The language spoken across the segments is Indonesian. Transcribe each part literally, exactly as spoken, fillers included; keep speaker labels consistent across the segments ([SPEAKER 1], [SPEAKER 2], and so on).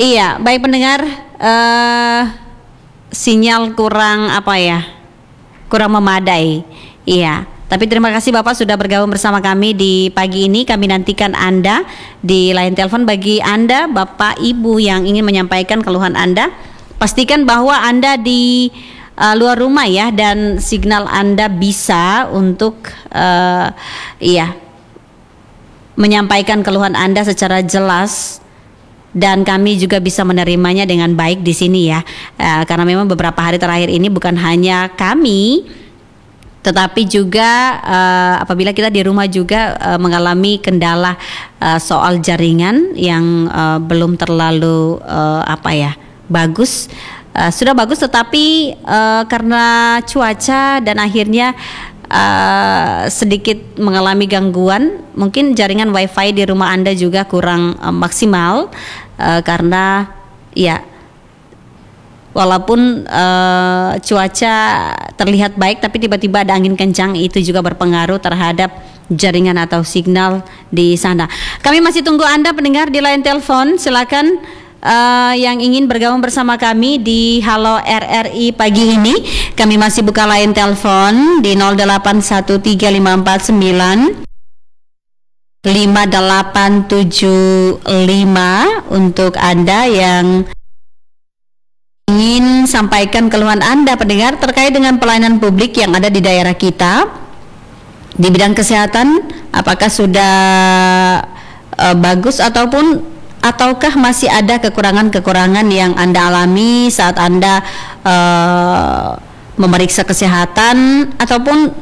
[SPEAKER 1] Iya, baik pendengar, uh, sinyal kurang apa ya, kurang memadai. Iya, tapi terima kasih Bapak sudah bergabung bersama kami di pagi ini. Kami nantikan Anda di line telepon. Bagi Anda, Bapak Ibu yang ingin menyampaikan keluhan Anda, pastikan bahwa Anda di uh, luar rumah ya, dan signal Anda bisa untuk uh, iya menyampaikan keluhan Anda secara jelas. Dan kami juga bisa menerimanya dengan baik di sini ya, uh, karena memang beberapa hari terakhir ini bukan hanya kami, tetapi juga uh, apabila kita di rumah juga uh, mengalami kendala uh, soal jaringan yang uh, belum terlalu uh, apa ya bagus, uh, sudah bagus, tetapi uh, karena cuaca dan akhirnya Uh, sedikit mengalami gangguan. Mungkin jaringan wifi di rumah Anda juga kurang uh, maksimal uh, karena ya walaupun uh, cuaca terlihat baik, tapi tiba-tiba ada angin kencang, itu juga berpengaruh terhadap jaringan atau signal di sana. Kami masih tunggu Anda pendengar di line telepon. Silakan Uh, yang ingin bergabung bersama kami di Halo R R I pagi ini. Kami masih buka line telepon di nol delapan satu tiga lima empat sembilan lima delapan tujuh lima untuk Anda yang ingin sampaikan keluhan Anda pendengar terkait dengan pelayanan publik yang ada di daerah kita di bidang kesehatan. Apakah sudah uh, bagus ataupun ataukah masih ada kekurangan-kekurangan yang Anda alami saat Anda uh, memeriksa kesehatan, ataupun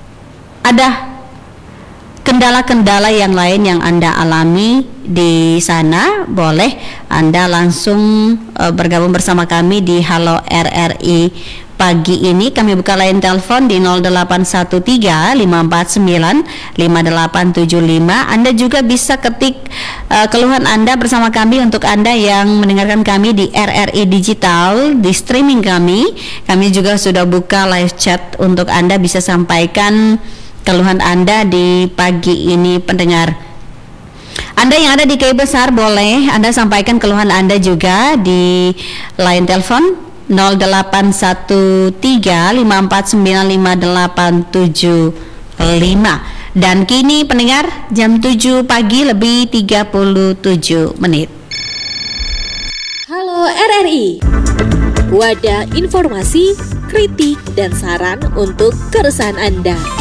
[SPEAKER 1] ada kendala-kendala yang lain yang Anda alami di sana? Boleh Anda langsung uh, bergabung bersama kami di Halo R R I pagi ini. Kami buka line telepon di nol delapan satu tiga lima empat sembilan lima delapan tujuh lima. Anda juga bisa ketik uh, keluhan Anda bersama kami. Untuk Anda yang mendengarkan kami di R R I Digital, di streaming kami, kami juga sudah buka live chat untuk Anda bisa sampaikan keluhan Anda di pagi ini pendengar. Anda yang ada di K Besar, boleh Anda sampaikan keluhan Anda juga di line telepon nol delapan satu tiga lima empat sembilan lima delapan tujuh lima. Dan kini pendengar, jam tujuh pagi lebih tiga puluh tujuh menit.
[SPEAKER 2] Halo R R I, wadah informasi, kritik, dan saran untuk keresahan Anda.